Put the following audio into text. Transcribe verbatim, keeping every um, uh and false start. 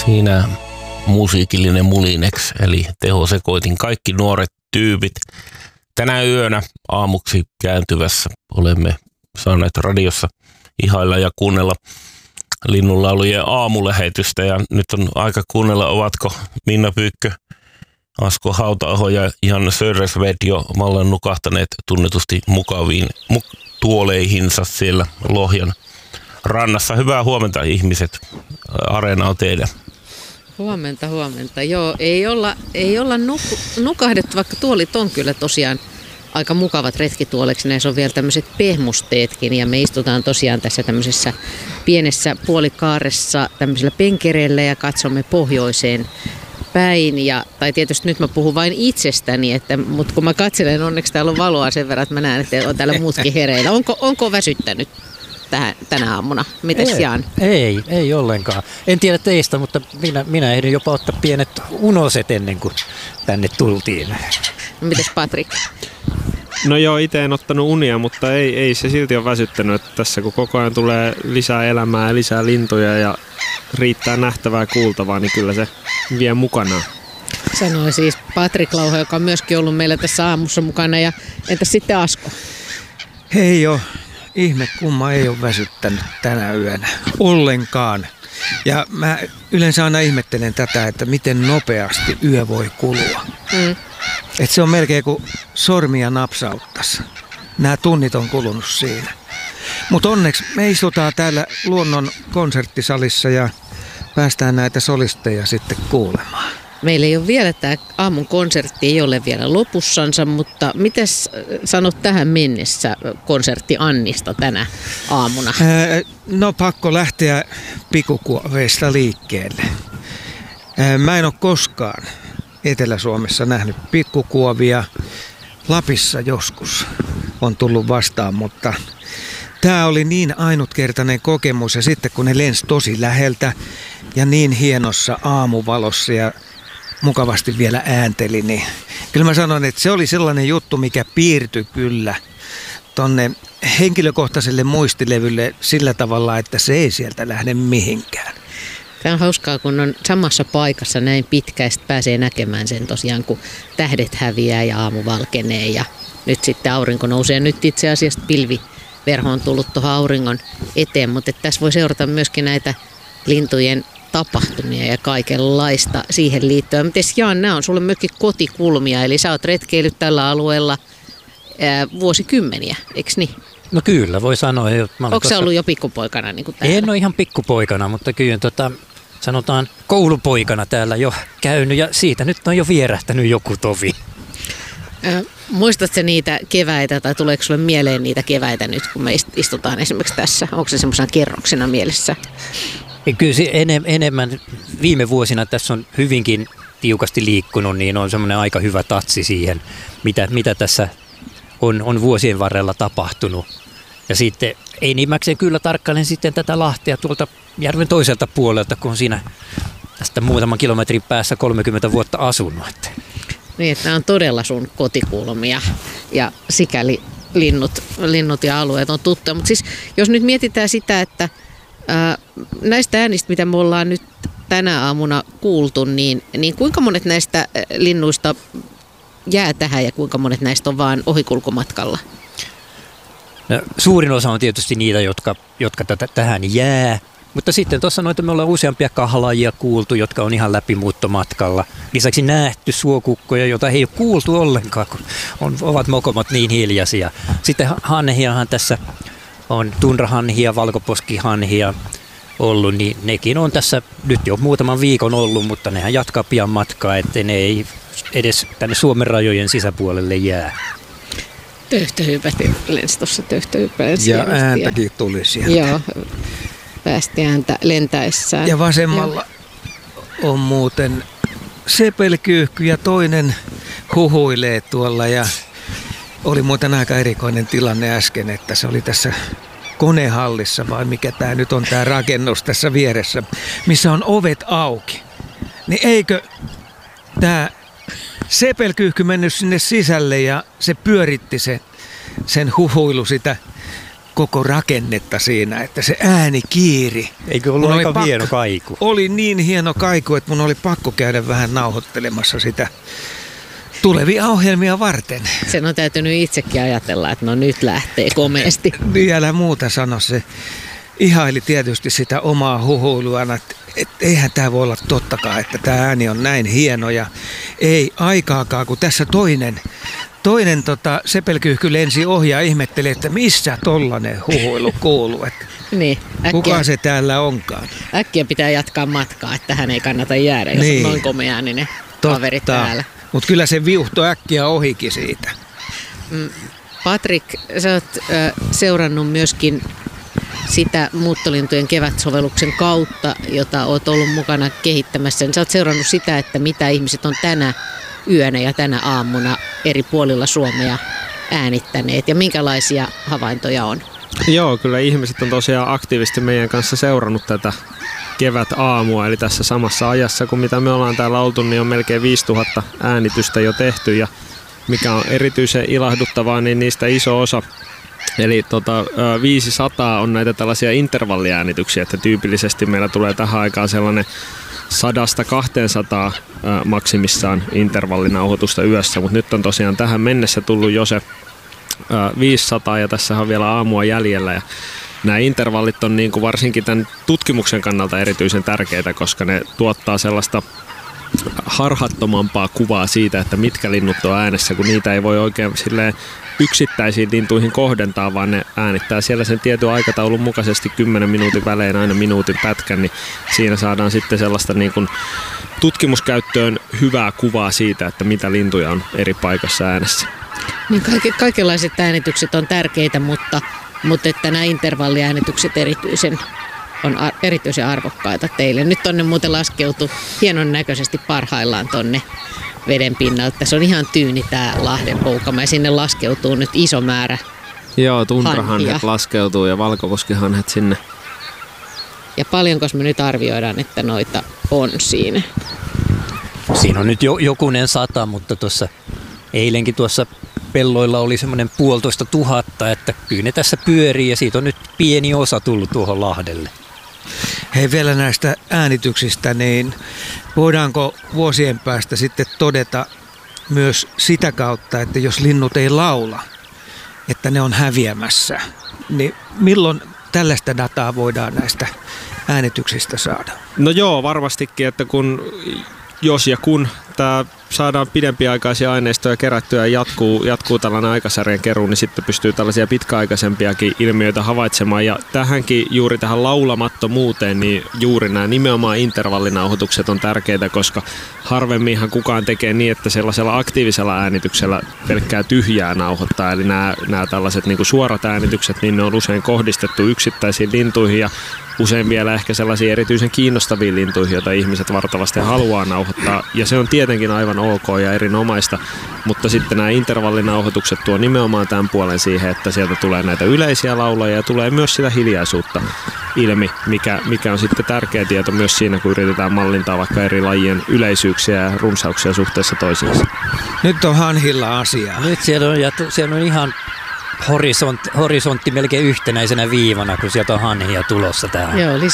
Siinä musiikillinen mulineksi, eli tehosekoitin kaikki nuoret tyypit. Tänä yönä aamuksi kääntyvässä olemme saaneet radiossa ihailla ja kuunnella linnunlaulujen aamulähetystä. Ja nyt on aika kuunnella, ovatko Minna Pyykkö, Asko Hauta-aho ja Janne Söderved jo vallan nukahtaneet tunnetusti mukaviin mu- tuoleihinsa siellä Lohjan rannassa. Hyvää huomenta ihmiset, areena on teidän. Huomenta, huomenta. Joo, ei olla, ei olla nuk- nukahdettu, vaikka tuolit on kyllä tosiaan aika mukavat retkituoleksi. Näissä on vielä tämmöiset pehmusteetkin ja me istutaan tosiaan tässä tämmöisessä pienessä puolikaaressa tämmöisellä penkereillä ja katsomme pohjoiseen päin. Ja, tai tietysti nyt mä puhun vain itsestäni, että, mutta kun mä katselen, onneksi täällä on valoa sen verran, että mä näen, että on täällä muutkin hereillä. Onko, onko väsyttänyt tähän, tänä aamuna? Mites ei, Jan? Ei, ei ollenkaan. En tiedä teistä, mutta minä, minä ehdin jopa ottaa pienet unoset ennen kuin tänne tultiin. Mites Patrik? No joo, itse en ottanut unia, mutta ei, ei se silti ole väsyttänyt, että tässä kun koko ajan tulee lisää elämää ja lisää lintuja ja riittää nähtävää kuultavaa, niin kyllä se vie mukanaan. Sanoi siis Patrik Lauho, joka on myöskin ollut meillä tässä aamussa mukana. Ja entäs sitten Asko? Ei ole. Ihme kumma ei ole väsyttänyt tänä yönä ollenkaan. Ja mä yleensä aina ihmettelen tätä, että miten nopeasti yö voi kulua. Mm. Että se on melkein kuin sormia napsauttaisi. Nämä tunnit on kulunut siinä. Mutta onneksi me istutaan täällä luonnon konserttisalissa ja päästään näitä solisteja sitten kuulemaan. Meillä ei ole vielä, tämä aamun konsertti ei ole vielä lopussansa, mutta mitäs sanot tähän mennessä konsertti Annista tänä aamuna? Ää, no pakko lähteä pikkukuoveista liikkeelle. Ää, mä en ole koskaan Etelä-Suomessa nähnyt pikkukuovia. Lapissa joskus on tullut vastaan, mutta tämä oli niin ainutkertainen kokemus ja sitten kun ne lensi tosi läheltä ja niin hienossa aamuvalossa ja mukavasti vielä äänteli, niin kyllä mä sanon, että se oli sellainen juttu, mikä piirtyi kyllä tonne henkilökohtaiselle muistilevylle sillä tavalla, että se ei sieltä lähde mihinkään. Tämä on hauskaa, kun on samassa paikassa näin pitkäistä pääsee näkemään sen tosiaan, kun tähdet häviää ja aamu valkenee ja nyt sitten aurinko nousee. Nyt itse asiassa pilviverho on tullut tuohon auringon eteen, mutta tässä voi seurata myöskin näitä lintujen tapahtumia ja kaikenlaista siihen liittyen. Mites Jaan, nämä on sulle myöskin kotikulmia, eli sä oot retkeillyt tällä alueella ää, vuosikymmeniä, eikö niin? No kyllä, voi sanoa. Onko tuossa... sä ollut jo pikkupoikana? Niin kuin en ole ihan pikkupoikana, mutta kyllä tota, sanotaan koulupoikana täällä jo käynyt ja siitä nyt on jo vierähtänyt joku tovi. Äh, muistatko niitä keväitä tai tuleeko sulle mieleen niitä keväitä nyt, kun me istutaan esimerkiksi tässä? Onko se semmoisena kerroksena mielessä? Kyllä se enem, enemmän viime vuosina tässä on hyvinkin tiukasti liikkunut, niin on semmoinen aika hyvä tatsi siihen, mitä, mitä tässä on, on vuosien varrella tapahtunut. Ja sitten enimmäkseen kyllä tarkkailen sitten tätä Lahtea tuolta järven toiselta puolelta, kun on siinä tästä muutaman kilometrin päässä kolmekymmentä vuotta asunut. Niin, että nämä on todella sun kotikulmia ja sikäli linnut, linnut ja alueet on tuttuja. Mutta siis jos nyt mietitään sitä, että ää, näistä äänistä, mitä me ollaan nyt tänä aamuna kuultu, niin, niin kuinka monet näistä linnuista jää tähän ja kuinka monet näistä on vaan ohikulkumatkalla? No, suurin osa on tietysti niitä, jotka, jotka tätä, tähän jää, mutta sitten tuossa noita me ollaan useampia kahlaajia kuultu, jotka on ihan läpimuuttomatkalla. Lisäksi nähty suokukkoja, joita ei ole kuultu ollenkaan, kun on, ovat mokomot niin hiljaisia. Sitten hanhiahan tässä on tunrahanhia, valkoposkihanhia ollut, niin nekin on tässä nyt jo muutaman viikon ollut, mutta nehän jatkaa pian matkaa, ettei ne ei edes tänne Suomen rajojen sisäpuolelle jää. Töyhtöhypäti lensi tuossa töyhtöhypäti. Ja ääntäkin tuli sieltä. Joo, päästi ääntä lentäessään. Ja vasemmalla ja. on muuten sepelkyyhky ja toinen huhuilee tuolla. Ja oli muuten aika erikoinen tilanne äsken, että se oli tässä konehallissa, vai mikä tämä nyt on tämä rakennus tässä vieressä, missä on ovet auki. Niin eikö tämä sepelkyyhky mennyt sinne sisälle ja se pyöritti se, sen huhuilu sitä koko rakennetta siinä, että se ääni kiiri. Eikö ollut Mun oli aika pakko- hieno kaiku? Oli niin hieno kaiku, että mun oli pakko käydä vähän nauhoittelemassa sitä tulevia ohjelmia varten. Sen on täytynyt itsekin ajatella, että no nyt lähtee komeasti. Niin älä muuta sano, se ihaili tietysti sitä omaa huhuiluaan, että et eihän tämä voi olla tottakaan, että tämä ääni on näin hieno ja ei aikaakaan, kun tässä toinen, toinen tota, sepelkyyhky lensi ohi ja ihmetteli, että missä tollanen huhuilu kuuluu, että Niin, kuka äkkiä, se täällä onkaan. äkkiä pitää jatkaa matkaa, että hän ei kannata jäädä, jos Niin. on noin komeääninen kaveri täällä. Mutta kyllä se viuhto äkkiä ohikin siitä. Patrik, sä oot ö, seurannut myöskin sitä muuttolintujen kevätsovelluksen kautta, jota oot ollut mukana kehittämässä. Sä oot seurannut sitä, että mitä ihmiset on tänä yönä ja tänä aamuna eri puolilla Suomea äänittäneet ja minkälaisia havaintoja on. Joo, kyllä ihmiset on tosiaan aktiivisesti meidän kanssa seurannut tätä kevät-aamua, eli tässä samassa ajassa kuin mitä me ollaan täällä oltu, niin on melkein viisituhatta äänitystä jo tehty, ja mikä on erityisen ilahduttavaa, niin niistä iso osa, eli tota, viisisataa on näitä tällaisia intervalliäänityksiä, että tyypillisesti meillä tulee tähän aikaan sellainen sadasta kahteensataan maksimissaan intervallinauhoitusta yössä, mutta nyt on tosiaan tähän mennessä tullut jo se viisisataa ja tässä on vielä aamua jäljellä. Ja nämä intervallit on niin kuin varsinkin tämän tutkimuksen kannalta erityisen tärkeitä, koska ne tuottaa sellaista harhattomampaa kuvaa siitä, että mitkä linnut on äänessä, kun niitä ei voi oikein silleen yksittäisiin lintuihin kohdentaa, vaan ne äänittää siellä sen tietyn aikataulun mukaisesti kymmenen minuutin välein aina minuutin pätkän, niin siinä saadaan sitten sellaista niin kuin tutkimuskäyttöön hyvää kuvaa siitä, että mitä lintuja on eri paikassa äänessä. Niin kaikki, kaikenlaiset äänitykset on tärkeitä, mutta, mutta että nämä intervalliäänitykset erityisen, on ar- erityisen arvokkaita teille. Nyt tonne muuten laskeutuu hienon näköisesti parhaillaan tonne veden pinnalta. Tässä on ihan tyyni tää Lahden Poukama ja sinne laskeutuu nyt iso määrä Joo, tuntrahanhet hanhia. laskeutuu ja valkoposkihanhet sinne. Ja paljonko me nyt arvioidaan, että noita on siinä? Siinä on nyt jo, jokunen sata, mutta tuossa eilenkin tuossa pelloilla oli semmoinen puolitoista tuhatta, että kyllä ne tässä pyörii ja siitä on nyt pieni osa tullut tuohon Lahdelle. Hei, vielä näistä äänityksistä, niin voidaanko vuosien päästä sitten todeta myös sitä kautta, että jos linnut ei laula, että ne on häviämässä, niin milloin tällaista dataa voidaan näistä äänityksistä saada? No joo, varmastikin, että kun, jos ja kun tämä saadaan pidempiaikaisia aineistoja kerättyä ja jatkuu, jatkuu tällainen aikasarjan keruu, niin sitten pystyy tällaisia pitkäaikaisempiakin ilmiöitä havaitsemaan. Ja tähänkin juuri tähän laulamattomuuteen, niin juuri nämä nimenomaan intervallinauhoitukset on tärkeitä, koska harvemminhan kukaan tekee niin, että sellaisella aktiivisella äänityksellä pelkkää tyhjää nauhoittaa. Eli nämä, nämä tällaiset niin kuin suorat äänitykset, niin ne on usein kohdistettu yksittäisiin lintuihin ja usein vielä ehkä sellaisiin erityisen kiinnostaviin lintuihin, joita ihmiset vartavasti haluaa nauhoittaa. Ja se on tietenkin aivan ok ja erinomaista, mutta sitten nämä intervallinauhoitukset tuo nimenomaan tämän puolen siihen, että sieltä tulee näitä yleisiä laulajia ja tulee myös sitä hiljaisuutta ilmi, mikä, mikä on sitten tärkeä tieto myös siinä, kun yritetään mallintaa vaikka eri lajien yleisyyksiä ja runsauksia suhteessa toisiinsa. Nyt on hanhilla asiaa. Nyt siellä on, ja siellä on ihan horisontti, horisontti melkein yhtenäisenä viivana, kun sieltä on hanhia tulossa tähän. Joo,